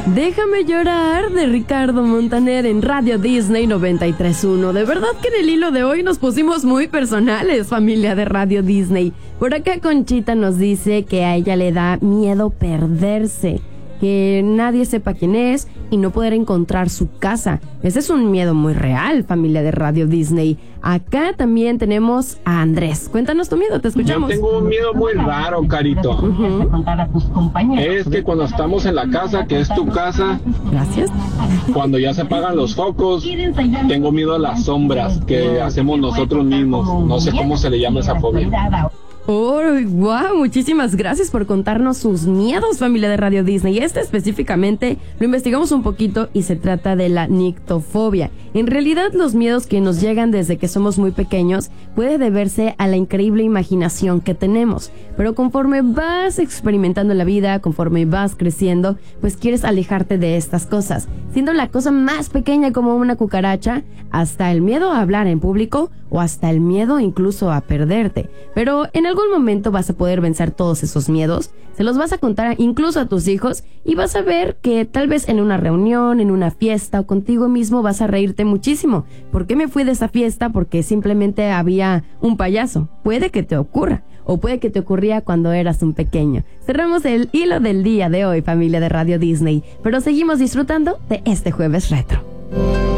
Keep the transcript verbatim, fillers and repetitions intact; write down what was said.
Déjame llorar de Ricardo Montaner en Radio Disney noventa y tres punto uno. De verdad que en el hilo de hoy nos pusimos muy personales, familia de Radio Disney. Por acá Conchita nos dice que a ella le da miedo perderse, que nadie sepa quién es y no poder encontrar su casa. Ese es un miedo muy real, familia de Radio Disney. Acá también tenemos a Andrés. Cuéntanos tu miedo, te escuchamos. Yo tengo un miedo muy raro, Carito. Uh-huh. Es que cuando estamos en la casa, que es tu casa, gracias, cuando ya se apagan los focos, tengo miedo a las sombras que hacemos nosotros mismos. No sé cómo se le llama esa fobia. Oh, wow, muchísimas gracias por contarnos sus miedos, familia de Radio Disney. Este específicamente lo investigamos un poquito y se trata de la nictofobia. En realidad, los miedos que nos llegan desde que somos muy pequeños puede deberse a la increíble imaginación que tenemos. Pero conforme vas experimentando la vida, conforme vas creciendo, pues quieres alejarte de estas cosas. Siendo la cosa más pequeña como una cucaracha, hasta el miedo a hablar en público o hasta el miedo incluso a perderte. Pero en algún momento vas a poder vencer todos esos miedos, se los vas a contar incluso a tus hijos y vas a ver que tal vez en una reunión, en una fiesta o contigo mismo vas a reírte muchísimo. ¿Por qué me fui de esa fiesta? Porque simplemente había un payaso. Puede que te ocurra. O puede que te ocurría cuando eras un pequeño. Cerramos el hilo del día de hoy, familia de Radio Disney. Pero seguimos disfrutando de este jueves retro.